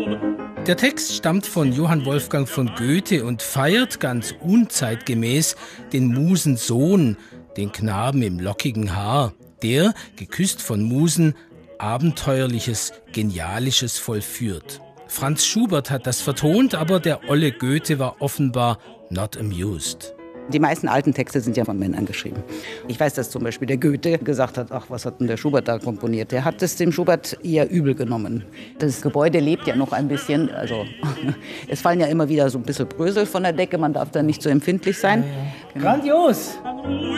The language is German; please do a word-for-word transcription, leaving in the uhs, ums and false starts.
Der Text stammt von Johann Wolfgang von Goethe und feiert ganz unzeitgemäß den Musensohn, den Knaben im lockigen Haar, der, geküsst von Musen, Abenteuerliches, Genialisches vollführt. Franz Schubert hat das vertont, aber der olle Goethe war offenbar not amused. Die meisten alten Texte sind ja von Männern geschrieben. Ich weiß, dass zum Beispiel der Goethe gesagt hat, ach, was hat denn der Schubert da komponiert? Der hat es dem Schubert eher übel genommen. Das Gebäude lebt ja noch ein bisschen. Also es fallen ja immer wieder so ein bisschen Brösel von der Decke. Man darf da nicht so empfindlich sein. Ja, ja. Grandios!